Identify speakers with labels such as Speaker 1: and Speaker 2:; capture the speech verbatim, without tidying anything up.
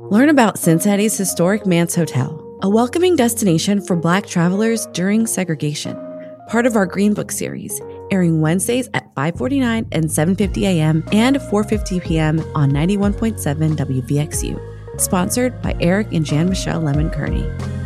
Speaker 1: Learn about Cincinnati's historic Manse Hotel, a welcoming destination for Black travelers during segregation. Part of our Green Book series, airing Wednesdays at five forty-nine and seven fifty a.m. and four fifty p.m. on ninety-one point seven W V X U. Sponsored by Eric and Jan Michelle Lemon Kearney.